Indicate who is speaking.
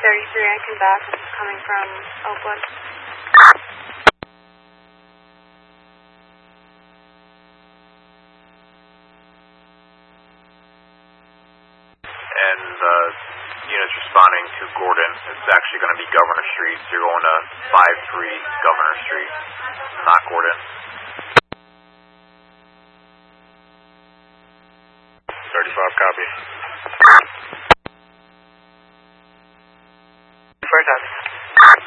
Speaker 1: Anakin Bass. This is coming from Oakwood.
Speaker 2: And units responding to Gordon. It's actually going to be Governor Street. So you're going to 53 Governor Street, not Gordon.
Speaker 3: 35, copy.
Speaker 4: First,